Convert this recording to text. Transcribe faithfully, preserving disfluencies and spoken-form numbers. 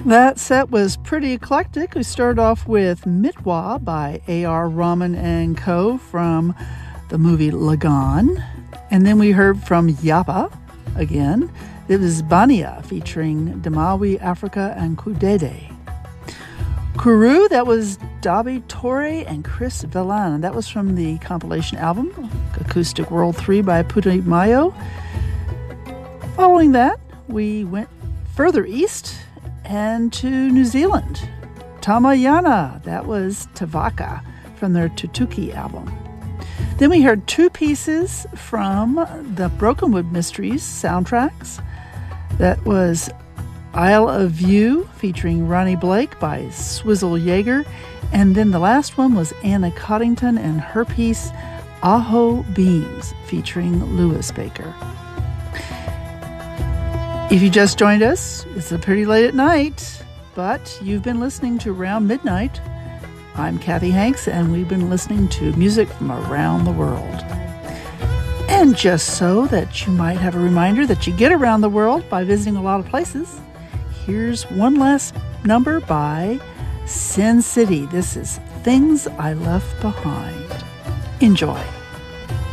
That set was pretty eclectic. We started off with Mitwa by A R Rahman and Co. from the movie Lagan. And then we heard from Yapa again. It was Bania featuring Damawi Africa and Kudede. Kuru, that was Dabi Torre and Chris Velan. That was from the compilation album Acoustic World three by Putumayo. Following that, we went further east and to New Zealand. Tamayana, that was Tavaka from their Tutuki album. Then we heard two pieces from the Brokenwood Mysteries soundtracks. That was Isle of View featuring Ronnie Blake by Swizzle Yeager. And then the last one was Anna Coddington and her piece Aho Beams featuring Lewis Baker. If you just joined us, it's a pretty late at night, but you've been listening to Around Midnight. I'm Kathy Hanks, and we've been listening to music from around the world. And just so that you might have a reminder that you get around the world by visiting a lot of places, here's one last number by Sin City. This is Things I Left Behind. Enjoy.